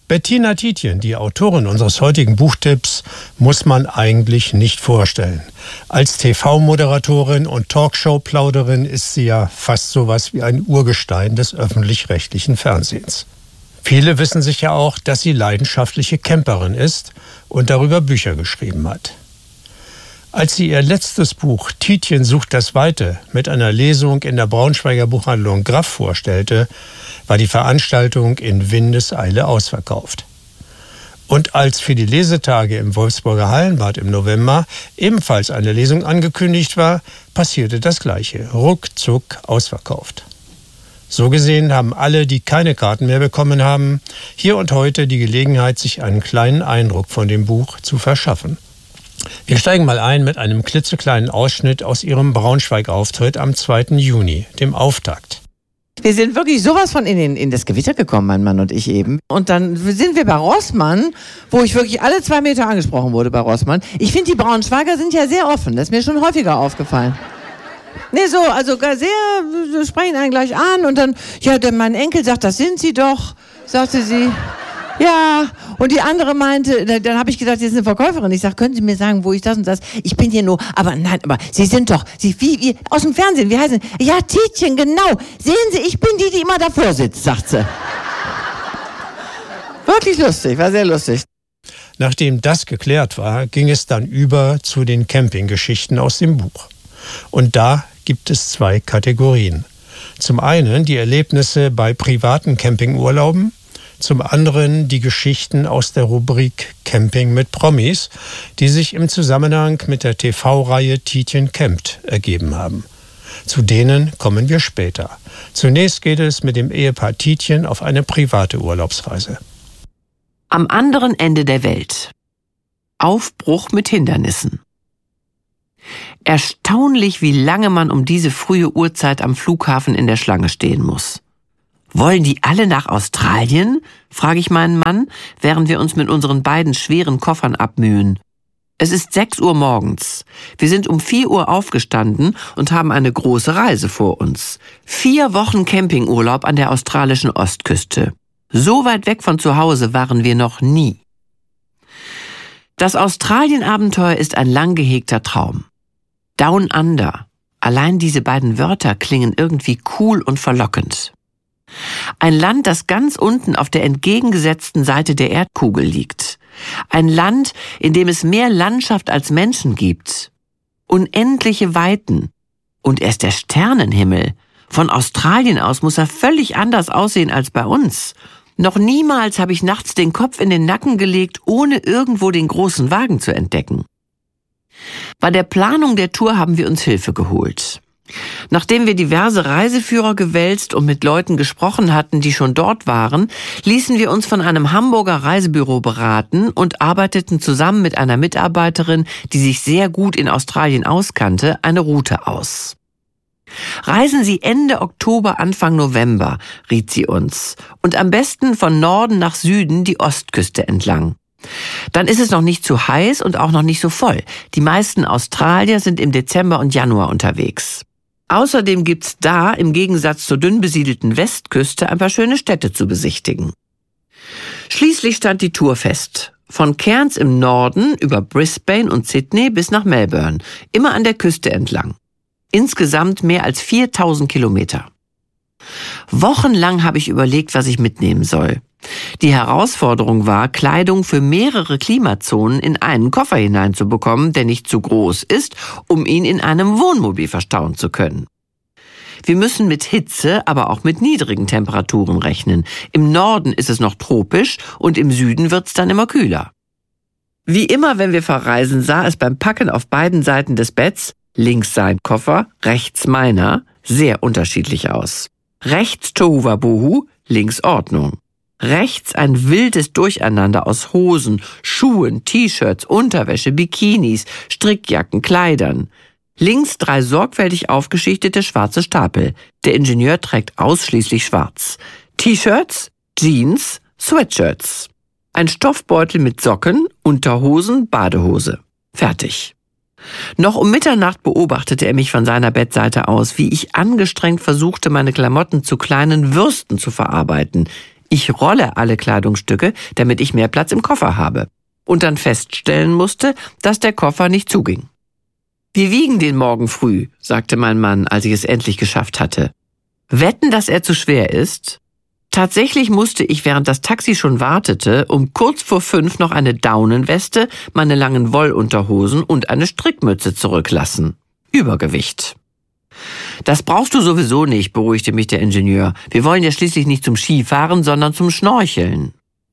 Bettina Tietjen, die Autorin unseres heutigen Buchtipps, muss man eigentlich nicht vorstellen. Als TV-Moderatorin und Talkshow-Plauderin ist sie ja fast sowas wie ein Urgestein des öffentlich-rechtlichen Fernsehens. Viele wissen sicher auch, dass sie leidenschaftliche Camperin ist und darüber Bücher geschrieben hat. Als sie ihr letztes Buch Tietjen sucht das Weite mit einer Lesung in der Braunschweiger Buchhandlung Graff vorstellte, war die Veranstaltung in Windeseile ausverkauft. Und als für die Lesetage im Wolfsburger Hallenbad im November ebenfalls eine Lesung angekündigt war, passierte das Gleiche. Ruckzuck ausverkauft. So gesehen haben alle, die keine Karten mehr bekommen haben, hier und heute die Gelegenheit, sich einen kleinen Eindruck von dem Buch zu verschaffen. Wir steigen mal ein mit einem klitzekleinen Ausschnitt aus ihrem Braunschweig-Auftritt am 2. Juni, dem Auftakt. Wir sind wirklich sowas von in das Gewitter gekommen, mein Mann und ich eben. Und dann sind wir bei Rossmann, wo ich wirklich alle 2 Meter angesprochen wurde bei Rossmann. Ich finde, die Braunschweiger sind ja sehr offen. Das ist mir schon häufiger aufgefallen. Nee, so, also sehr, sprechen einen gleich an und dann, ja, mein Enkel sagt, das sind Sie doch, sagte sie. Ja, und die andere meinte, dann habe ich gesagt, Sie sind eine Verkäuferin. Ich sage, können Sie mir sagen, wo ich das und das? Ich bin hier nur, aber nein, aber Sie sind doch, wie aus dem Fernsehen, wie heißen Sie? Ja, Tietjen, genau. Sehen Sie, ich bin die immer davor sitzt, sagt sie. Wirklich lustig, war sehr lustig. Nachdem das geklärt war, ging es dann über zu den Campinggeschichten aus dem Buch. Und da gibt es 2 Kategorien. Zum einen die Erlebnisse bei privaten Campingurlauben, zum anderen die Geschichten aus der Rubrik Camping mit Promis, die sich im Zusammenhang mit der TV-Reihe Tietjen campt ergeben haben. Zu denen kommen wir später. Zunächst geht es mit dem Ehepaar Tietjen auf eine private Urlaubsreise. Am anderen Ende der Welt. Aufbruch mit Hindernissen. Erstaunlich, wie lange man um diese frühe Uhrzeit am Flughafen in der Schlange stehen muss. Wollen die alle nach Australien? Frage ich meinen Mann, während wir uns mit unseren beiden schweren Koffern abmühen. Es ist 6 Uhr morgens. Wir sind um 4 Uhr aufgestanden und haben eine große Reise vor uns. 4 Wochen Campingurlaub an der australischen Ostküste. So weit weg von zu Hause waren wir noch nie. Das Australien-Abenteuer ist ein lang gehegter Traum. Down Under. Allein diese beiden Wörter klingen irgendwie cool und verlockend. Ein Land, das ganz unten auf der entgegengesetzten Seite der Erdkugel liegt. Ein Land, in dem es mehr Landschaft als Menschen gibt. Unendliche Weiten. Und erst der Sternenhimmel. Von Australien aus muss er völlig anders aussehen als bei uns. Noch niemals habe ich nachts den Kopf in den Nacken gelegt, ohne irgendwo den großen Wagen zu entdecken. Bei der Planung der Tour haben wir uns Hilfe geholt. Nachdem wir diverse Reiseführer gewälzt und mit Leuten gesprochen hatten, die schon dort waren, ließen wir uns von einem Hamburger Reisebüro beraten und arbeiteten zusammen mit einer Mitarbeiterin, die sich sehr gut in Australien auskannte, eine Route aus. Reisen Sie Ende Oktober, Anfang November, riet sie uns, und am besten von Norden nach Süden die Ostküste entlang. Dann ist es noch nicht zu heiß und auch noch nicht so voll. Die meisten Australier sind im Dezember und Januar unterwegs. Außerdem gibt's da, im Gegensatz zur dünn besiedelten Westküste, ein paar schöne Städte zu besichtigen. Schließlich stand die Tour fest. Von Cairns im Norden über Brisbane und Sydney bis nach Melbourne, immer an der Küste entlang. Insgesamt mehr als 4000 Kilometer. Wochenlang habe ich überlegt, was ich mitnehmen soll. Die Herausforderung war, Kleidung für mehrere Klimazonen in einen Koffer hineinzubekommen, der nicht zu groß ist, um ihn in einem Wohnmobil verstauen zu können. Wir müssen mit Hitze, aber auch mit niedrigen Temperaturen rechnen. Im Norden ist es noch tropisch und im Süden wird's dann immer kühler. Wie immer, wenn wir verreisen, sah es beim Packen auf beiden Seiten des Betts, links sein Koffer, rechts meiner, sehr unterschiedlich aus. Rechts Tohuwabohu, links Ordnung. Rechts ein wildes Durcheinander aus Hosen, Schuhen, T-Shirts, Unterwäsche, Bikinis, Strickjacken, Kleidern. Links 3 sorgfältig aufgeschichtete schwarze Stapel. Der Ingenieur trägt ausschließlich schwarz. T-Shirts, Jeans, Sweatshirts. Ein Stoffbeutel mit Socken, Unterhosen, Badehose. Fertig. Noch um Mitternacht beobachtete er mich von seiner Bettseite aus, wie ich angestrengt versuchte, meine Klamotten zu kleinen Würsten zu verarbeiten. Ich rolle alle Kleidungsstücke, damit ich mehr Platz im Koffer habe. Und dann feststellen musste, dass der Koffer nicht zuging. Wir wiegen den morgen früh, sagte mein Mann, als ich es endlich geschafft hatte. Wetten, dass er zu schwer ist? Tatsächlich musste ich, während das Taxi schon wartete, um kurz vor 5 noch eine Daunenweste, meine langen Wollunterhosen und eine Strickmütze zurücklassen. Übergewicht. Das brauchst du sowieso nicht, beruhigte mich der Ingenieur. Wir wollen ja schließlich nicht zum Skifahren, sondern zum Schnorcheln.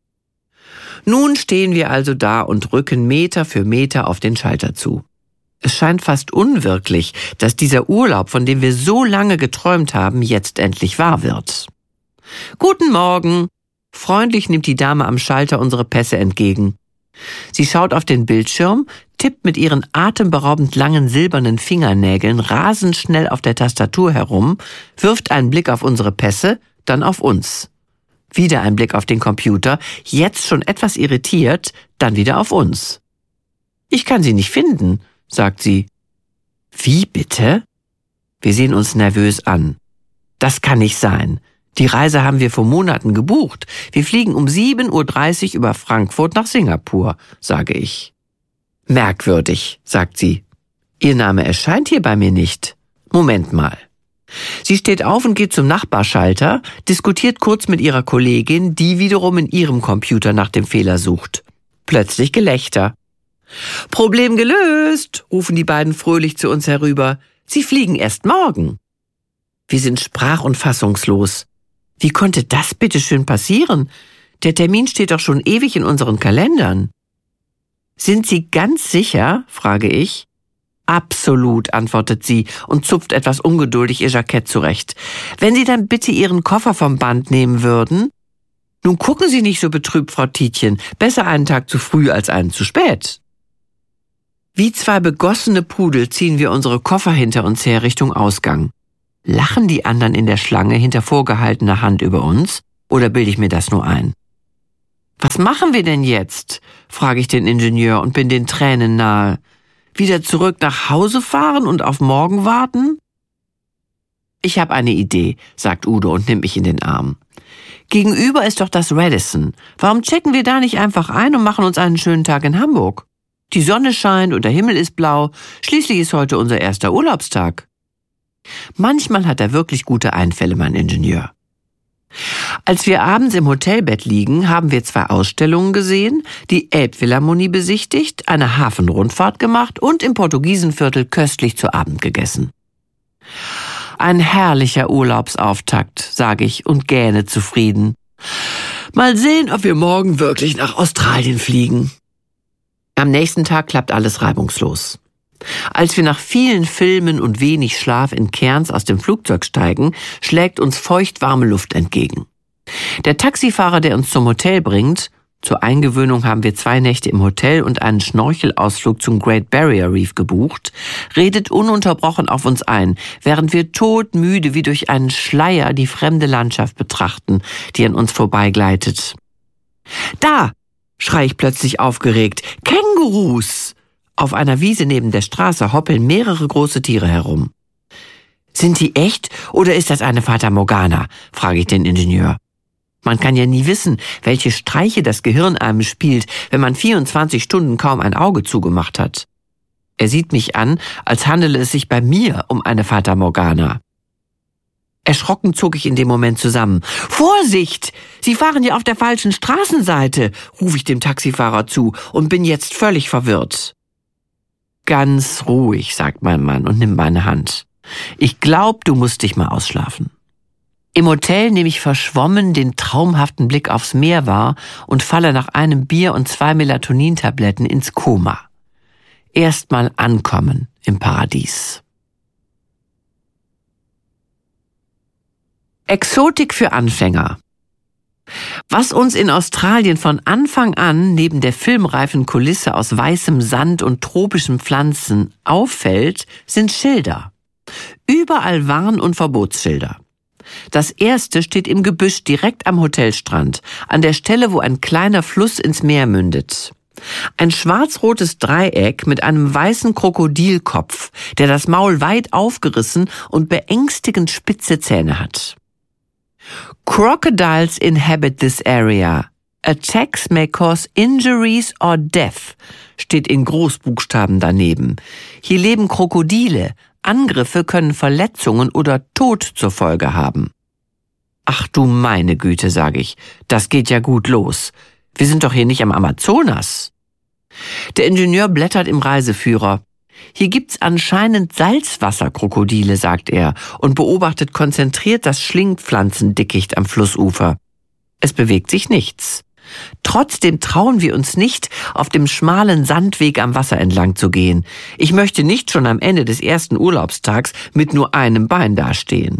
Nun stehen wir also da und rücken Meter für Meter auf den Schalter zu. Es scheint fast unwirklich, dass dieser Urlaub, von dem wir so lange geträumt haben, jetzt endlich wahr wird. »Guten Morgen!« Freundlich nimmt die Dame am Schalter unsere Pässe entgegen. Sie schaut auf den Bildschirm, tippt mit ihren atemberaubend langen silbernen Fingernägeln rasend schnell auf der Tastatur herum, wirft einen Blick auf unsere Pässe, dann auf uns. Wieder ein Blick auf den Computer, jetzt schon etwas irritiert, dann wieder auf uns. »Ich kann Sie nicht finden«, sagt sie. »Wie bitte?« Wir sehen uns nervös an. »Das kann nicht sein. Die Reise haben wir vor Monaten gebucht. Wir fliegen um 7:30 Uhr über Frankfurt nach Singapur«, sage ich. »Merkwürdig«, sagt sie. »Ihr Name erscheint hier bei mir nicht. Moment mal.« Sie steht auf und geht zum Nachbarschalter, diskutiert kurz mit ihrer Kollegin, die wiederum in ihrem Computer nach dem Fehler sucht. Plötzlich Gelächter. »Problem gelöst«, rufen die beiden fröhlich zu uns herüber. »Sie fliegen erst morgen.« Wir sind sprach- und fassungslos. Wie konnte das bitteschön passieren? Der Termin steht doch schon ewig in unseren Kalendern. »Sind Sie ganz sicher?«, frage ich. »Absolut«, antwortet sie und zupft etwas ungeduldig ihr Jackett zurecht. »Wenn Sie dann bitte Ihren Koffer vom Band nehmen würden?« »Nun gucken Sie nicht so betrübt, Frau Tietjen. Besser einen Tag zu früh als einen zu spät.« Wie 2 begossene Pudel ziehen wir unsere Koffer hinter uns her Richtung Ausgang. Lachen die anderen in der Schlange hinter vorgehaltener Hand über uns? Oder bilde ich mir das nur ein? »Was machen wir denn jetzt?«, frage ich den Ingenieur und bin den Tränen nahe. »Wieder zurück nach Hause fahren und auf morgen warten?« »Ich habe eine Idee«, sagt Udo und nimmt mich in den Arm. »Gegenüber ist doch das Radisson. Warum checken wir da nicht einfach ein und machen uns einen schönen Tag in Hamburg? Die Sonne scheint und der Himmel ist blau. Schließlich ist heute unser erster Urlaubstag.« Manchmal hat er wirklich gute Einfälle, mein Ingenieur. Als wir abends im Hotelbett liegen, haben wir 2 Ausstellungen gesehen, die Elbphilharmonie besichtigt, eine Hafenrundfahrt gemacht und im Portugiesenviertel köstlich zu Abend gegessen. Ein herrlicher Urlaubsauftakt, sage ich und gähne zufrieden. Mal sehen, ob wir morgen wirklich nach Australien fliegen. Am nächsten Tag klappt alles reibungslos. Als wir nach vielen Filmen und wenig Schlaf in Cairns aus dem Flugzeug steigen, schlägt uns feuchtwarme Luft entgegen. Der Taxifahrer, der uns zum Hotel bringt, zur Eingewöhnung haben wir 2 Nächte im Hotel und einen Schnorchelausflug zum Great Barrier Reef gebucht, redet ununterbrochen auf uns ein, während wir todmüde wie durch einen Schleier die fremde Landschaft betrachten, die an uns vorbeigleitet. »Da«, schrei ich plötzlich aufgeregt, »Kängurus!« Auf einer Wiese neben der Straße hoppeln mehrere große Tiere herum. »Sind die echt oder ist das eine Fata Morgana?«, frage ich den Ingenieur. Man kann ja nie wissen, welche Streiche das Gehirn einem spielt, wenn man 24 Stunden kaum ein Auge zugemacht hat. Er sieht mich an, als handele es sich bei mir um eine Fata Morgana. Erschrocken zog ich in dem Moment zusammen. »Vorsicht! Sie fahren ja auf der falschen Straßenseite«, rufe ich dem Taxifahrer zu und bin jetzt völlig verwirrt. »Ganz ruhig«, sagt mein Mann und nimmt meine Hand. »Ich glaube, du musst dich mal ausschlafen.« Im Hotel nehme ich verschwommen den traumhaften Blick aufs Meer wahr und falle nach einem Bier und 2 Melatonintabletten ins Koma. Erstmal ankommen im Paradies. Exotik für Anfänger. Was uns in Australien von Anfang an neben der filmreifen Kulisse aus weißem Sand und tropischen Pflanzen auffällt, sind Schilder. Überall Warn- und Verbotsschilder. Das erste steht im Gebüsch direkt am Hotelstrand, an der Stelle, wo ein kleiner Fluss ins Meer mündet. Ein schwarz-rotes Dreieck mit einem weißen Krokodilkopf, der das Maul weit aufgerissen und beängstigend spitze Zähne hat. Crocodiles inhabit this area. Attacks may cause injuries or death, steht in Großbuchstaben daneben. Hier leben Krokodile. Angriffe können Verletzungen oder Tod zur Folge haben. Ach du meine Güte, sage ich. Das geht ja gut los. Wir sind doch hier nicht am Amazonas. Der Ingenieur blättert im Reiseführer. Hier gibt's anscheinend Salzwasserkrokodile, sagt er und beobachtet konzentriert das Schlingpflanzendickicht am Flussufer. Es bewegt sich nichts. Trotzdem trauen wir uns nicht, auf dem schmalen Sandweg am Wasser entlang zu gehen. Ich möchte nicht schon am Ende des ersten Urlaubstags mit nur einem Bein dastehen.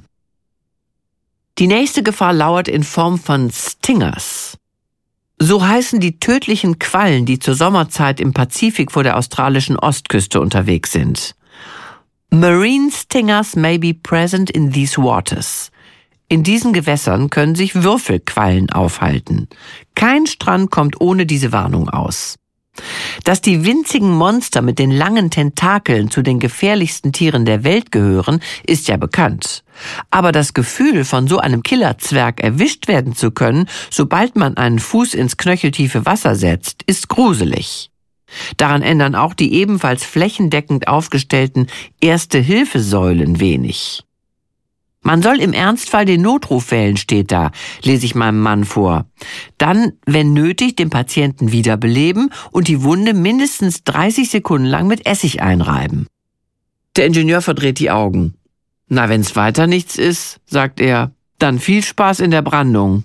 Die nächste Gefahr lauert in Form von Stingers. So heißen die tödlichen Quallen, die zur Sommerzeit im Pazifik vor der australischen Ostküste unterwegs sind. Marine stingers may be present in these waters. In diesen Gewässern können sich Würfelquallen aufhalten. Kein Strand kommt ohne diese Warnung aus. Dass die winzigen Monster mit den langen Tentakeln zu den gefährlichsten Tieren der Welt gehören, ist ja bekannt. Aber das Gefühl, von so einem Killerzwerg erwischt werden zu können, sobald man einen Fuß ins knöcheltiefe Wasser setzt, ist gruselig. Daran ändern auch die ebenfalls flächendeckend aufgestellten Erste-Hilfe-Säulen wenig. Man soll im Ernstfall den Notruf wählen, steht da, lese ich meinem Mann vor. Dann, wenn nötig, den Patienten wiederbeleben und die Wunde mindestens 30 Sekunden lang mit Essig einreiben. Der Ingenieur verdreht die Augen. Na, wenn's weiter nichts ist, sagt er, dann viel Spaß in der Brandung.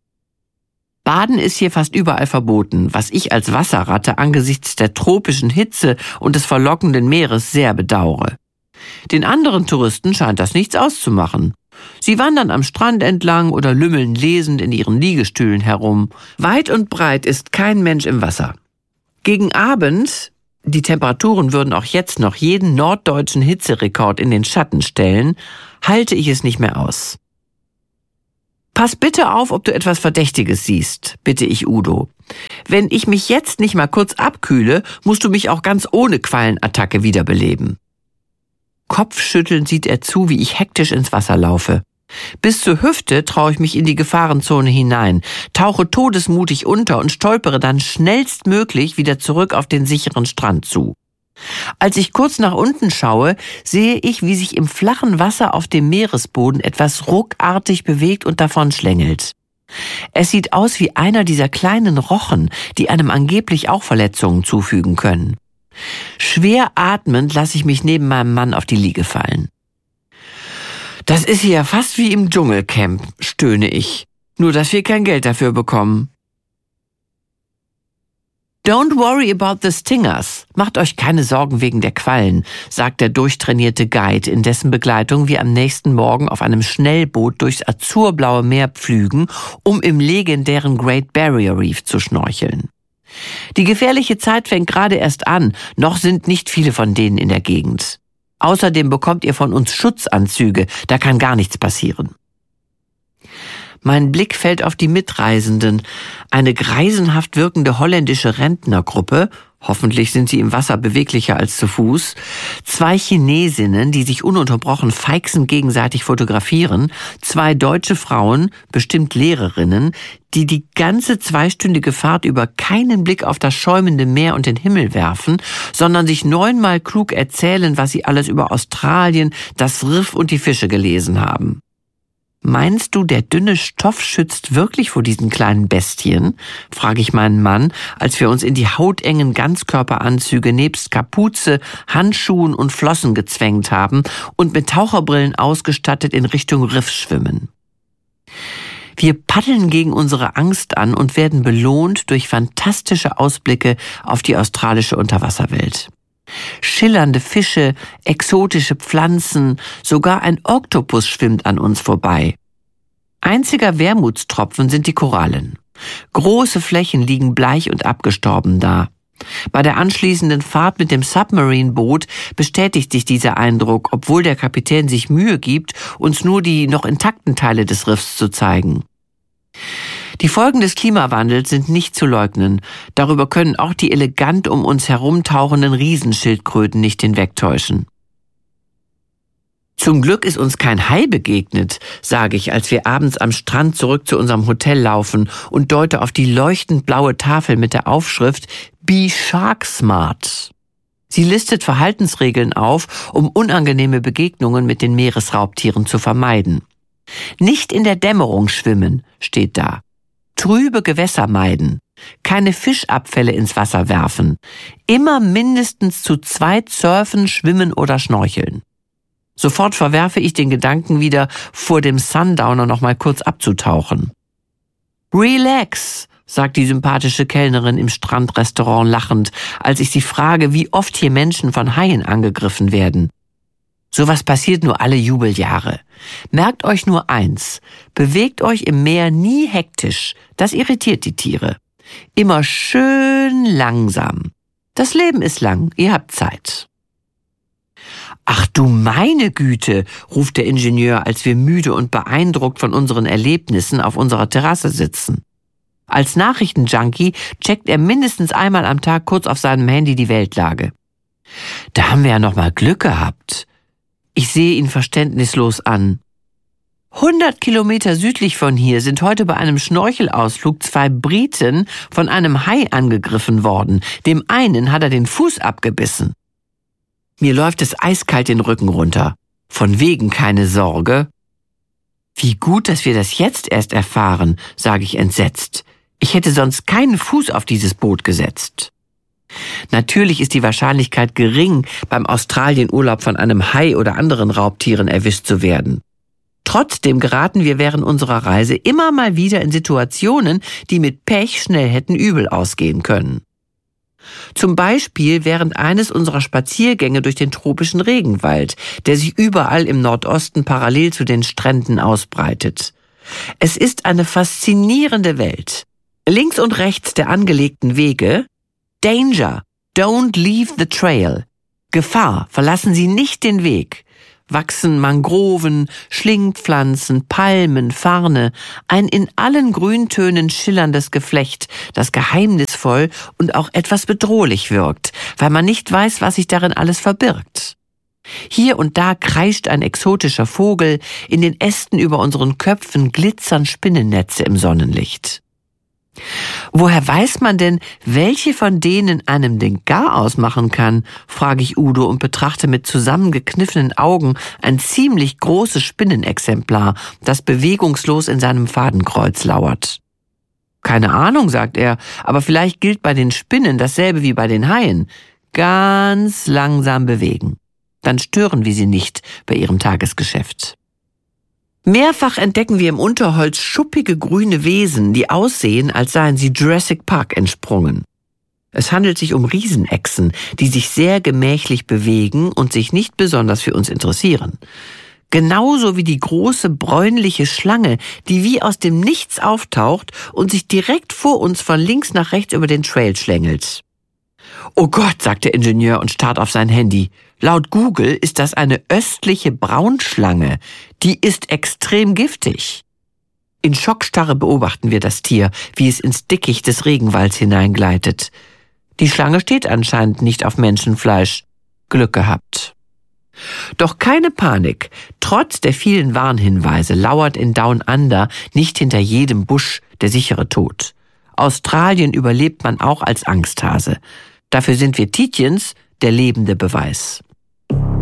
Baden ist hier fast überall verboten, was ich als Wasserratte angesichts der tropischen Hitze und des verlockenden Meeres sehr bedauere. Den anderen Touristen scheint das nichts auszumachen. Sie wandern am Strand entlang oder lümmeln lesend in ihren Liegestühlen herum. Weit und breit ist kein Mensch im Wasser. Gegen Abend, die Temperaturen würden auch jetzt noch jeden norddeutschen Hitzerekord in den Schatten stellen, halte ich es nicht mehr aus. Pass bitte auf, ob du etwas Verdächtiges siehst, bitte ich Udo. Wenn ich mich jetzt nicht mal kurz abkühle, musst du mich auch ganz ohne Quallenattacke wiederbeleben. Kopfschüttelnd sieht er zu, wie ich hektisch ins Wasser laufe. Bis zur Hüfte traue ich mich in die Gefahrenzone hinein, tauche todesmutig unter und stolpere dann schnellstmöglich wieder zurück auf den sicheren Strand zu. Als ich kurz nach unten schaue, sehe ich, wie sich im flachen Wasser auf dem Meeresboden etwas ruckartig bewegt und davonschlängelt. Es sieht aus wie einer dieser kleinen Rochen, die einem angeblich auch Verletzungen zufügen können. Schwer atmend lasse ich mich neben meinem Mann auf die Liege fallen. Das ist hier fast wie im Dschungelcamp, stöhne ich. Nur, dass wir kein Geld dafür bekommen. Don't worry about the stingers. Macht euch keine Sorgen wegen der Quallen, sagt der durchtrainierte Guide, in dessen Begleitung wir am nächsten Morgen auf einem Schnellboot durchs azurblaue Meer pflügen, um im legendären Great Barrier Reef zu schnorcheln. Die gefährliche Zeit fängt gerade erst an, noch sind nicht viele von denen in der Gegend. Außerdem bekommt ihr von uns Schutzanzüge, da kann gar nichts passieren. Mein Blick fällt auf die Mitreisenden, eine greisenhaft wirkende holländische Rentnergruppe, hoffentlich sind sie im Wasser beweglicher als zu Fuß, 2 Chinesinnen, die sich ununterbrochen feixend gegenseitig fotografieren, 2 deutsche Frauen, bestimmt Lehrerinnen, die die ganze 2-stündige Fahrt über keinen Blick auf das schäumende Meer und den Himmel werfen, sondern sich 9-mal klug erzählen, was sie alles über Australien, das Riff und die Fische gelesen haben. Meinst du, der dünne Stoff schützt wirklich vor diesen kleinen Bestien? Frage ich meinen Mann, als wir uns in die hautengen Ganzkörperanzüge nebst Kapuze, Handschuhen und Flossen gezwängt haben und mit Taucherbrillen ausgestattet in Richtung Riff schwimmen. Wir paddeln gegen unsere Angst an und werden belohnt durch fantastische Ausblicke auf die australische Unterwasserwelt. Schillernde Fische, exotische Pflanzen, sogar ein Oktopus schwimmt an uns vorbei. Einziger Wermutstropfen sind die Korallen. Große Flächen liegen bleich und abgestorben da. Bei der anschließenden Fahrt mit dem Submarine-Boot bestätigt sich dieser Eindruck, obwohl der Kapitän sich Mühe gibt, uns nur die noch intakten Teile des Riffs zu zeigen. Die Folgen des Klimawandels sind nicht zu leugnen. Darüber können auch die elegant um uns herumtauchenden Riesenschildkröten nicht hinwegtäuschen. Zum Glück ist uns kein Hai begegnet, sage ich, als wir abends am Strand zurück zu unserem Hotel laufen und deute auf die leuchtend blaue Tafel mit der Aufschrift Be Shark Smart. Sie listet Verhaltensregeln auf, um unangenehme Begegnungen mit den Meeresraubtieren zu vermeiden. Nicht in der Dämmerung schwimmen, steht da. Trübe Gewässer meiden. Keine Fischabfälle ins Wasser werfen. Immer mindestens zu 2 surfen, schwimmen oder schnorcheln. Sofort verwerfe ich den Gedanken wieder, vor dem Sundowner noch mal kurz abzutauchen. Relax, sagt die sympathische Kellnerin im Strandrestaurant lachend, als ich sie frage, wie oft hier Menschen von Haien angegriffen werden. Sowas passiert nur alle Jubeljahre. Merkt euch nur eins, bewegt euch im Meer nie hektisch, das irritiert die Tiere. Immer schön langsam. Das Leben ist lang, ihr habt Zeit. Ach du meine Güte, ruft der Ingenieur, als wir müde und beeindruckt von unseren Erlebnissen auf unserer Terrasse sitzen. Als Nachrichtenjunkie checkt er mindestens einmal am Tag kurz auf seinem Handy die Weltlage. Da haben wir ja noch mal Glück gehabt. Ich sehe ihn verständnislos an. 100 Kilometer südlich von hier sind heute bei einem Schnorchelausflug 2 Briten von einem Hai angegriffen worden. Dem einen hat er den Fuß abgebissen. Mir läuft es eiskalt den Rücken runter. Von wegen keine Sorge. Wie gut, dass wir das jetzt erst erfahren, sage ich entsetzt. Ich hätte sonst keinen Fuß auf dieses Boot gesetzt. Natürlich ist die Wahrscheinlichkeit gering, beim Australienurlaub von einem Hai oder anderen Raubtieren erwischt zu werden. Trotzdem geraten wir während unserer Reise immer mal wieder in Situationen, die mit Pech schnell hätten übel ausgehen können. Zum Beispiel während eines unserer Spaziergänge durch den tropischen Regenwald, der sich überall im Nordosten parallel zu den Stränden ausbreitet. Es ist eine faszinierende Welt. Links und rechts der angelegten Wege: Danger, don't leave the trail. Gefahr, verlassen Sie nicht den Weg. Wachsen Mangroven, Schlingpflanzen, Palmen, Farne, ein in allen Grüntönen schillerndes Geflecht, das geheimnisvoll und auch etwas bedrohlich wirkt, weil man nicht weiß, was sich darin alles verbirgt. Hier und da kreischt ein exotischer Vogel, in den Ästen über unseren Köpfen glitzern Spinnennetze im Sonnenlicht. Woher weiß man denn, welche von denen einem den Garaus machen kann, frage ich Udo und betrachte mit zusammengekniffenen Augen ein ziemlich großes Spinnenexemplar, das bewegungslos in seinem Fadenkreuz lauert. Keine Ahnung, sagt er, aber vielleicht gilt bei den Spinnen dasselbe wie bei den Haien. Ganz langsam bewegen. Dann stören wir sie nicht bei ihrem Tagesgeschäft. Mehrfach entdecken wir im Unterholz schuppige grüne Wesen, die aussehen, als seien sie Jurassic Park entsprungen. Es handelt sich um Riesenechsen, die sich sehr gemächlich bewegen und sich nicht besonders für uns interessieren. Genauso wie die große bräunliche Schlange, die wie aus dem Nichts auftaucht und sich direkt vor uns von links nach rechts über den Trail schlängelt. Oh Gott, sagt der Ingenieur und starrt auf sein Handy. Laut Google ist das eine östliche Braunschlange. Die ist extrem giftig. In Schockstarre beobachten wir das Tier, wie es ins Dickicht des Regenwalds hineingleitet. Die Schlange steht anscheinend nicht auf Menschenfleisch. Glück gehabt. Doch keine Panik. Trotz der vielen Warnhinweise lauert in Down Under nicht hinter jedem Busch der sichere Tod. Australien überlebt man auch als Angsthase. Dafür sind wir Tietjens der lebende Beweis.